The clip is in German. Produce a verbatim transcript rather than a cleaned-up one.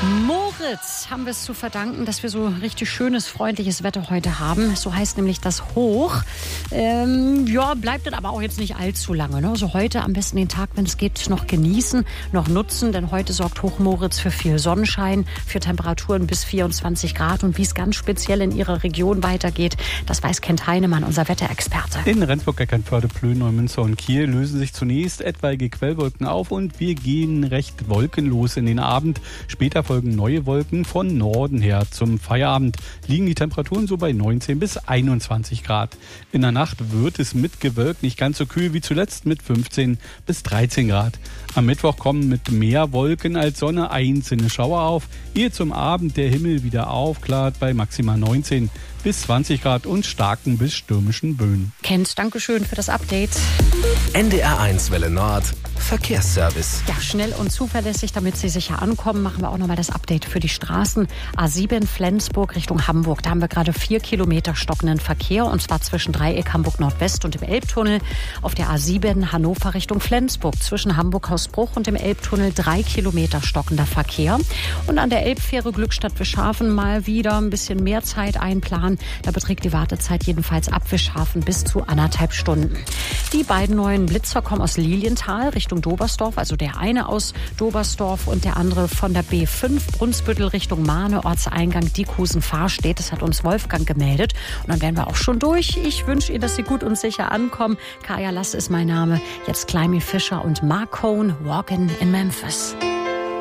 Moritz haben wir es zu verdanken, dass wir so richtig schönes, freundliches Wetter heute haben. So heißt nämlich das Hoch. Ähm, ja, bleibt dann aber auch jetzt nicht allzu lange. Ne? Also heute am besten den Tag, wenn es geht, noch genießen, noch nutzen. Denn heute sorgt Hoch Moritz für viel Sonnenschein, für Temperaturen bis vierundzwanzig Grad. Und wie es ganz speziell in Ihrer Region weitergeht, das weiß Kent Heinemann, unser Wetterexperte. In Rendsburg, Eckernförde, Plön, Neumünster und Kiel lösen sich zunächst etwaige Quellwolken auf und wir gehen recht wolkenlos in den Abend. Später folgen neue Wolken von Norden her. Zum Feierabend liegen die Temperaturen so bei neunzehn bis einundzwanzig Grad. In der Nacht wird es mit Gewölk nicht ganz so kühl wie zuletzt mit fünfzehn bis dreizehn Grad. Am Mittwoch kommen mit mehr Wolken als Sonne einzelne Schauer auf, ehe zum Abend der Himmel wieder aufklart bei maximal neunzehn bis zwanzig Grad und starken bis stürmischen Böen. Kent, Dankeschön für das Update. N D R eins Welle Nord, Verkehrsservice. Ja, schnell und zuverlässig, damit Sie sicher ankommen, machen wir auch nochmal das Update für die Straßen. A sieben Flensburg Richtung Hamburg. Da haben wir gerade vier Kilometer stockenden Verkehr, und zwar zwischen Dreieck Hamburg Nordwest und dem Elbtunnel. Auf der A sieben Hannover Richtung Flensburg zwischen Hamburg-Hausbruch und dem Elbtunnel drei Kilometer stockender Verkehr. Und an der Elbfähre Glückstadt Wischhafen mal wieder ein bisschen mehr Zeit einplanen. Da beträgt die Wartezeit jedenfalls ab Wischhafen bis zu anderthalb Stunden. Die beiden neuen Blitzer kommen aus Lilienthal Richtung Dobersdorf, also der eine aus Dobersdorf und der andere von der B fünf Brunsbüttel Richtung Mahne, Ortseingang Diekhusen-Fahrstedt. Das hat uns Wolfgang gemeldet. Und dann wären wir auch schon durch. Ich wünsche Ihnen, dass Sie gut und sicher ankommen. Kaya Lass ist mein Name. Jetzt Climby Fisher und Mark Cohn, Walkin' in Memphis.